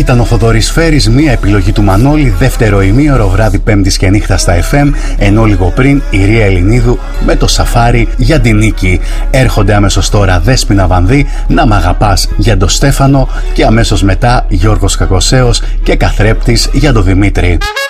Ήταν ο Θοδωρής Φέρης, μία επιλογή του Μανώλη, δεύτερο ημίωρο βράδυ Πέμπτης και νύχτα στα FM, ενώ λίγο πριν η Ρία Ελληνίδου με το Σαφάρι για την νίκη. Έρχονται αμέσως τώρα Δέσποινα Βανδύ, Να μ' αγαπάς για τον Στέφανο και αμέσως μετά Γιώργος Κακοσέος και Καθρέπτης για τον Δημήτρη.